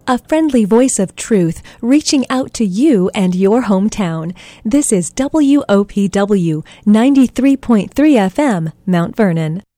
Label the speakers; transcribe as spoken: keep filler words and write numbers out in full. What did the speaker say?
Speaker 1: a friendly voice of truth reaching out to you and your hometown. This is W O P W ninety-three point three F M, Mount Vernon.